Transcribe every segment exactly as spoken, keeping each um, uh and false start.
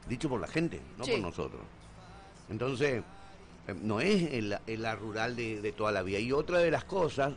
dicho por la gente, no Sí. por nosotros. Entonces, eh, no es el, el la rural de, de toda la vida. Y otra de las cosas,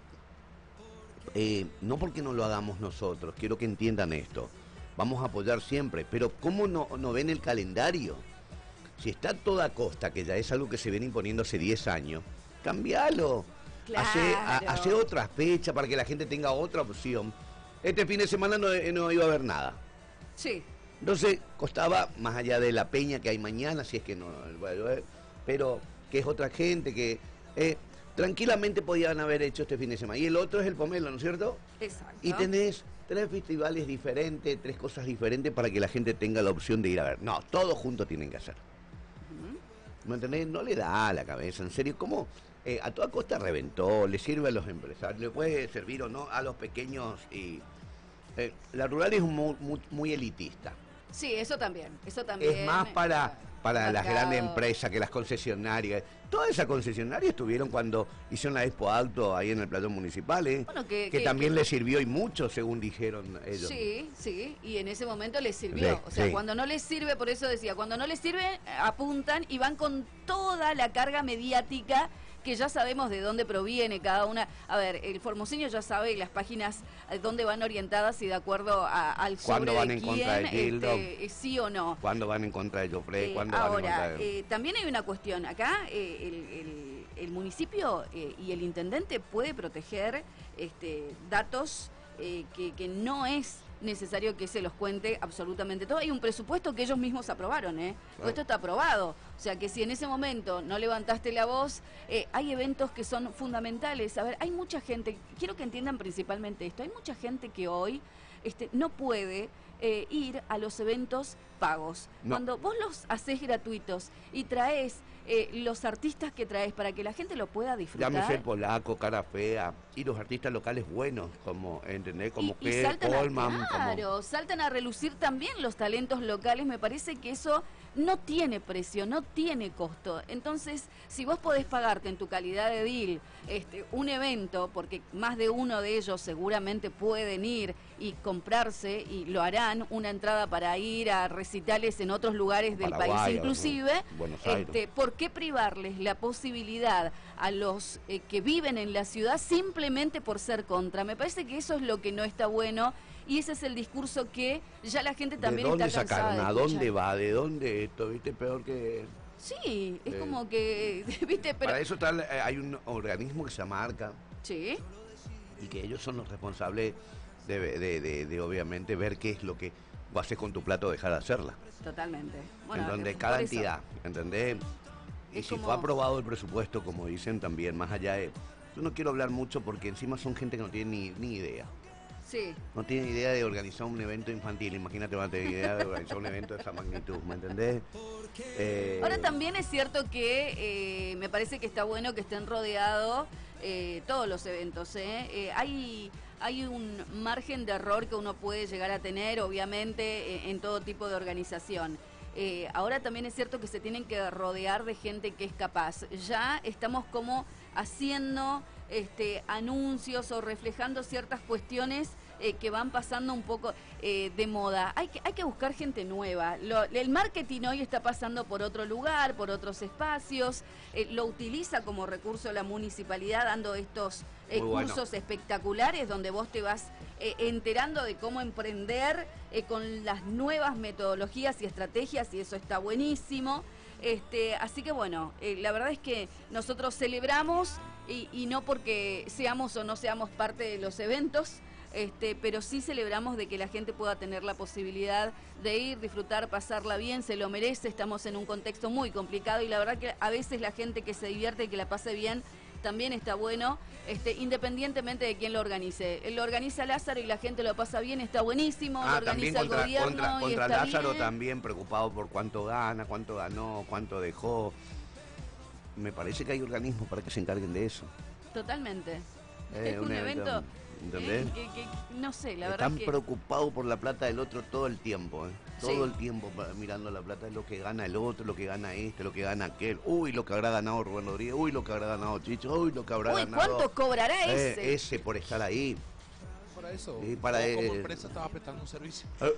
eh, no porque no lo hagamos nosotros, quiero que entiendan esto, vamos a apoyar siempre, pero ¿cómo no, no ven el calendario? Si está a toda costa, que ya es algo que se viene imponiendo hace diez años, cambialo. Claro. Hace, a- hace otra fecha para que la gente tenga otra opción. Este fin de semana no, no iba a haber nada. Sí. Entonces costaba, más allá de la peña que hay mañana, si es que no, bueno, eh, pero que es otra gente que eh, tranquilamente podían haber hecho este fin de semana. Y el otro es el Pomelo, ¿no es cierto? Exacto. Y tenés tres festivales diferentes, tres cosas diferentes para que la gente tenga la opción de ir a ver. No, todos juntos tienen que hacer. ¿Me entendés? No le da a la cabeza, en serio. ¿Cómo eh, a toda costa reventó? Le sirve a los empresarios, le puede servir o no a los pequeños. Y eh, la rural es muy, muy, muy elitista. Sí, eso también, eso también. Es más para, para las marcado. grandes empresas que las concesionarias. Todas esas concesionarias estuvieron cuando hicieron la Expo Alto ahí en el Playón Municipal, ¿eh? Bueno, que- que, que- también que- les sirvió y mucho, según dijeron ellos. Sí, sí, y en ese momento les sirvió. Sí, o sea, sí. cuando no les sirve, por eso decía, cuando no les sirve, eh, apuntan y van con toda la carga mediática que ya sabemos de dónde proviene cada una. A ver, el formoseño ya sabe las páginas eh, dónde van orientadas y de acuerdo a- al sobre ¿Cuándo van de en quién, contra de Gildo? este, eh, sí o no. ¿Cuándo van en contra de Joffre? Eh, ¿Cuándo van en ahora, contra de...? eh, también hay una cuestión. Acá eh, el, el- el municipio eh, y el intendente puede proteger este, datos eh, que, que no es necesario que se los cuente absolutamente todo. Hay un presupuesto que ellos mismos aprobaron, ¿eh? Claro. Esto está aprobado. O sea que si en ese momento no levantaste la voz, eh, hay eventos que son fundamentales. A ver, hay mucha gente, quiero que entiendan principalmente esto, hay mucha gente que hoy este, no puede eh, ir a los eventos pagos. No. Cuando vos los haces gratuitos y traes eh, los artistas que traes para que la gente lo pueda disfrutar. Llámese Polaco, Cara Fea, y los artistas locales buenos, como, ¿entendés? Como y, y que saltan Coleman, a, como... claro, saltan a relucir también los talentos locales. Me parece que eso no tiene precio, no tiene costo. Entonces, si vos podés pagarte en tu calidad de deal este, un evento, porque más de uno de ellos seguramente pueden ir y comprarse, y lo harán, una entrada para ir a recitales en otros lugares del Paraguay, país inclusive, ¿no? Buenos Aires. este, ¿por qué privarles la posibilidad a los eh, que viven en la ciudad simplemente por ser contra? Me parece que eso es lo que no está bueno y ese es el discurso que ya la gente también ¿De dónde está cansada sacaron? de ¿A escuchar. dónde va? ¿De dónde esto? ¿Viste? Peor que... Sí, es Eh, como que, viste, pero... Para eso está, eh, hay un organismo que se llama ARCA Sí, y que ellos son los responsables de, de, de, de, obviamente ver qué es lo que vos haces con tu plato, dejar de hacerla. totalmente. Bueno, en donde eh, cada por eso. entidad, ¿entendés? Y Es si como- fue aprobado el presupuesto, como dicen también, más allá de... Yo no quiero hablar mucho porque encima son gente que no tiene ni, ni idea. Sí, No tiene idea de organizar un evento infantil. Imagínate, van a tener idea de organizar un evento de esa magnitud, ¿me entendés? Eh, ahora también es cierto que eh, me parece que está bueno que estén rodeados eh, todos los eventos. ¿eh? Eh, hay, hay un margen de error que uno puede llegar a tener, obviamente, eh, en todo tipo de organización. Eh, ahora también es cierto que se tienen que rodear de gente que es capaz. Ya estamos como haciendo este, anuncios o reflejando ciertas cuestiones eh, que van pasando un poco eh, de moda. Hay que, hay que buscar gente nueva. Lo- el marketing hoy está pasando por otro lugar, por otros espacios. Eh, lo utiliza como recurso la municipalidad dando estos eh, Muy bueno. cursos espectaculares donde vos te vas eh, enterando de cómo emprender eh, con las nuevas metodologías y estrategias y eso está buenísimo. Este, así que bueno, eh, la verdad es que nosotros celebramos y, y no porque seamos o no seamos parte de los eventos, este, pero sí celebramos de que la gente pueda tener la posibilidad de ir, disfrutar, pasarla bien, se lo merece. Estamos en un contexto muy complicado y la verdad que a veces la gente que se divierte y que la pase bien también está bueno, este, independientemente de quién lo organice. Lo organiza Lázaro y la gente lo pasa bien, está buenísimo, lo Ah, también organiza el contra, gobierno contra, y contra está Lázaro bien. también preocupado por cuánto gana, cuánto ganó, cuánto dejó. Me parece que hay organismos para que se encarguen de eso. Totalmente. Eh, es un, un evento, evento, ¿entendés? eh, que, que- no sé, la verdad Están que... preocupados por la plata del otro todo el tiempo, ¿eh? Todo Sí. el tiempo pa- mirando la plata, es lo que gana el otro, lo que gana este, lo que gana aquel. Uy, lo que habrá ganado Rubén Rodríguez, uy, lo que habrá ganado Chicho, uy, lo que habrá Uy, ganado... ¿cuánto cobrará eh, ese? ese por estar ahí. Para eso, Y para yo como él- empresa estaba prestando un servicio. Eh,